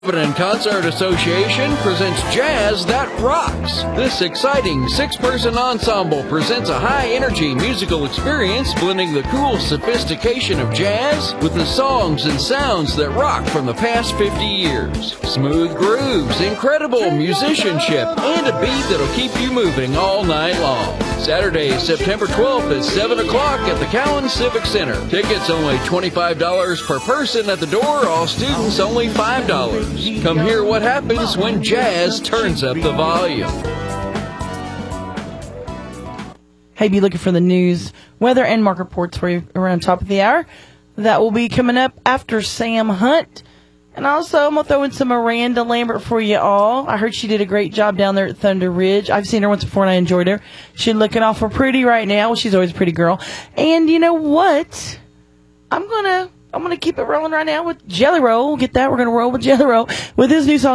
Covenant Concert Association presents Jazz That Rocks. This exciting six-person ensemble presents a high-energy musical experience blending the cool sophistication of jazz with the songs and sounds that rock from the past 50 years. Smooth grooves, incredible musicianship, and a beat that'll keep you moving all night long. Saturday, September 12th at 7 o'clock at the Cowan Civic Center. Tickets only $25 per person at the door, all students only $5. Come hear what happens when jazz turns up the volume. Hey, be looking for the news, weather, and market reports for you around top of the hour. That will be coming up after Sam Hunt. And also, I'm going to throw in some Miranda Lambert for you all. I heard she did a great job down there at Thunder Ridge. I've seen her once before, and I enjoyed her. She's looking awful pretty right now. Well, she's always a pretty girl. And you know what? I'm gonna keep it rolling right now with Jelly Roll. Get that? We're going to roll with Jelly Roll with his new song.